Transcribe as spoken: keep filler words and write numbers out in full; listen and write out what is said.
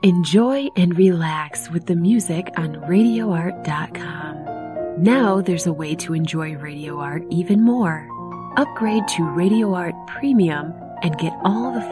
Enjoy and relax with the music on radio art dot com. Now there's a way to enjoy Radio Art even more. Upgrade to Radio Art Premium and get all the